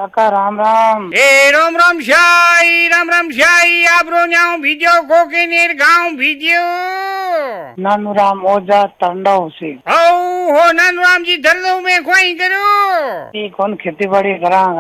काका राम राम। ए राम राम शाही आपरो न्याऊ भीजो कोके नेर गाँव भीजो नानू राम ओजा तंडाव से हो नानू राम जी धरलो में खोई करो कौन खेती बाड़ी करा